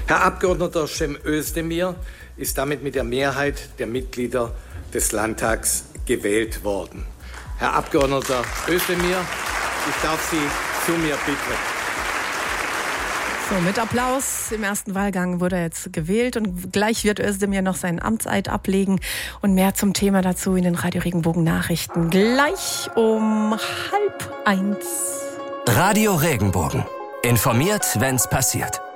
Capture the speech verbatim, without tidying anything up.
Herr Abgeordneter Cem Özdemir ist damit mit der Mehrheit der Mitglieder des Landtags gewählt worden. Herr Abgeordneter Özdemir, ich darf Sie zu mir bitten. So, mit Applaus im ersten Wahlgang wurde er jetzt gewählt und gleich wird Özdemir noch seinen Amtseid ablegen und mehr zum Thema dazu in den Radio Regenbogen Nachrichten gleich um halb eins. Radio Regenbogen. Informiert, wenn's passiert.